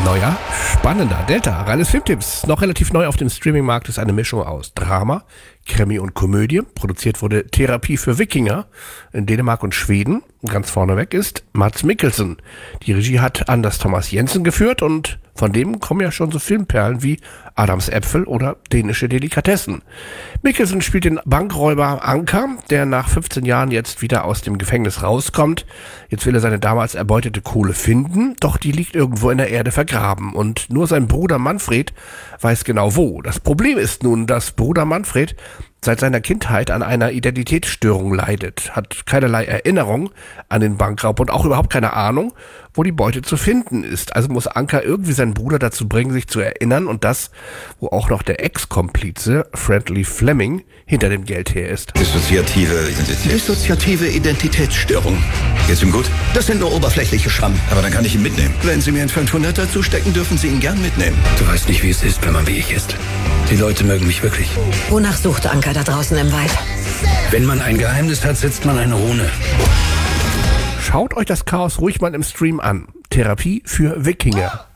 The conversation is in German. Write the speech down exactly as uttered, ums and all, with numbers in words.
Neuer, spannender Delta, reines Filmtipps. Noch relativ neu auf dem Streamingmarkt ist eine Mischung aus Drama, Krimi und Komödie. Produziert wurde Therapie für Wikinger in Dänemark und Schweden. Ganz vorneweg ist Mads Mikkelsen. Die Regie hat Anders Thomas Jensen geführt und von dem kommen ja schon so Filmperlen wie Adams Äpfel oder Dänische Delikatessen. Mikkelsen spielt den Bankräuber Anker, der nach fünfzehn Jahren jetzt wieder aus dem Gefängnis rauskommt. Jetzt will er seine damals erbeutete Kohle finden, doch die liegt irgendwo in der Erde vergraben und nur sein Bruder Manfred weiß genau wo. Das Problem ist nun, dass Bruder Manfred seit seiner Kindheit an einer Identitätsstörung leidet, hat keinerlei Erinnerung an den Bankraub und auch überhaupt keine Ahnung, wo die Beute zu finden ist. Also muss Anker irgendwie seinen Bruder dazu bringen, sich zu erinnern und das, wo auch noch der Ex-Komplize Friendly Fleming hinter dem Geld her ist. Dissoziative Identität. Dissoziative Identitätsstörung. Geht's ihm gut? Das sind nur oberflächliche Schrammen. Aber dann kann ich ihn mitnehmen. Wenn Sie mir ein fünfhundert dazu stecken, dürfen Sie ihn gern mitnehmen. Du weißt nicht, wie es ist, wenn man wie ich ist. Die Leute mögen mich wirklich. Wonach sucht Anker da draußen im Wald? Wenn man ein Geheimnis hat, setzt man eine Rune. Schaut euch das Chaos ruhig mal im Stream an. Therapie für Wikinger.